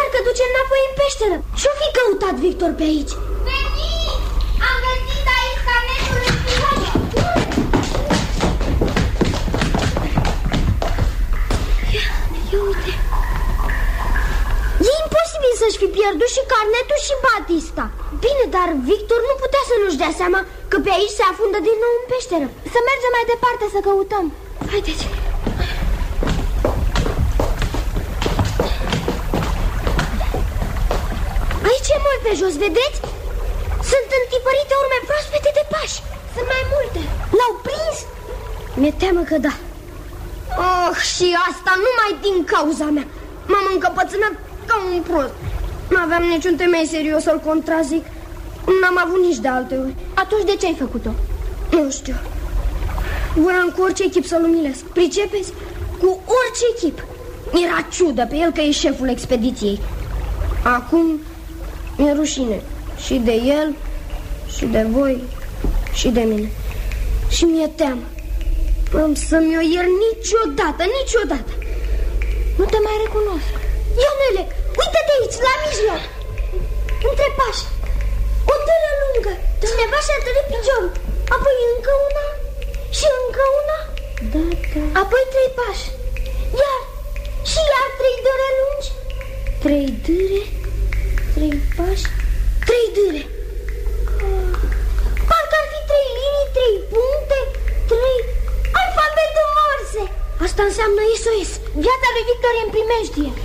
parcă duce înapoi în peșteră. Ce-o fi căutat Victor pe aici? Veniți! Am găsit aici carnetul în pilotă. Ia uite. E imposibil să-și fi pierdut și carnetul și Batista. Bine, dar Victor nu putea să nu-și dea seama că pe aici se afundă din nou în peșteră. Să mergem mai departe să căutăm. Haideți. Aici e mult pe jos, vedeți? Sunt întipărite urme proaspete de pași. Sunt mai multe. L-au prins? Mi-e teamă că da. Oh, și asta numai din cauza mea. M-am încăpățânat ca un prost. Nu aveam niciun temei serios să-l contrazic. N-am avut nici de alte ori. Atunci de ce ai făcut-o? Nu știu. Voiam cu orice echip să-l umilesc. Pricepeți? Cu orice echip. Mi-era ciudă pe el că e șeful expediției. Acum mi-e rușine. Și de el, și de voi, și de mine. Și mi-e teamă. Am să-mi o iert niciodată, niciodată. Nu te mai recunosc. Ionele, uite-te aici, la mijloc. Între pași. O târă lungă. Cineva și-a tărit piciorul. Apoi încă una și încă una. Da. Apoi 3 pași. Iar și iar 3 dâre lungi. 3 dâre, 3 pași, 3 dâre. Parcă ar fi 3 linii, 3 puncte, 3... alfabetul Morse. Asta înseamnă SOS. Viața lui Victor e în primejdie.